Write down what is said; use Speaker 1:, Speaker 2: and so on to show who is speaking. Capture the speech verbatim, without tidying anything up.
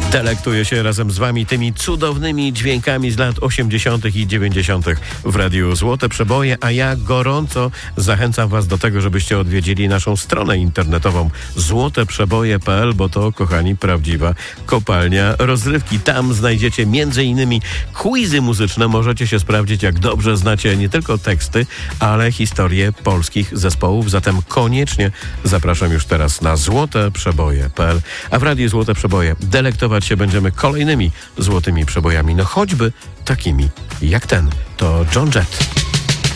Speaker 1: Delektuję się razem z wami tymi cudownymi dźwiękami z lat osiemdziesiątych i dziewięćdziesiątych w Radiu Złote Przeboje, a ja gorąco zachęcam was do tego, żebyście odwiedzili naszą stronę internetową złote przeboje kropka p l, bo to, kochani, prawdziwa kopalnia rozrywki. Tam znajdziecie między innymi quizy muzyczne. Możecie się sprawdzić, jak dobrze znacie nie tylko teksty, ale historię polskich zespołów. Zatem koniecznie zapraszam już teraz na złote przeboje kropka p l. A w Radiu Złote Przeboje delektować się będziemy kolejnymi złotymi przebojami, no choćby takimi jak ten. To John Jett.